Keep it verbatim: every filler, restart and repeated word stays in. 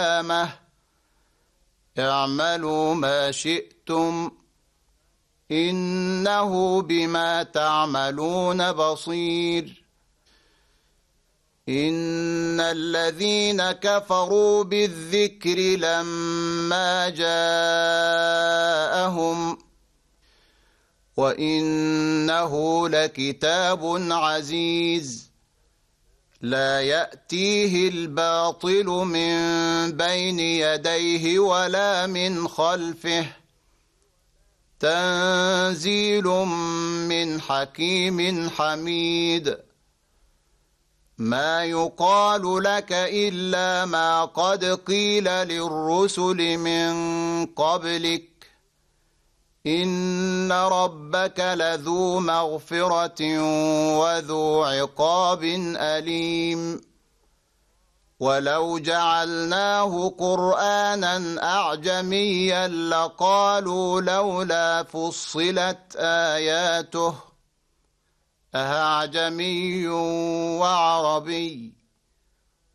اعملوا ما شئتم إنه بما تعملون بصير. إن الذين كفروا بالذكر لما جاءهم وإنه لكتاب عزيز لا يأتيه الباطل من بين يديه ولا من خلفه تنزيل من حكيم حميد. ما يقال لك إلا ما قد قيل للرسل من قبلك إن ربك لذو مغفرة وذو عقاب أليم. ولو جعلناه قرآنا أعجميا لقالوا لولا فصلت آياته أأعجمي وعربي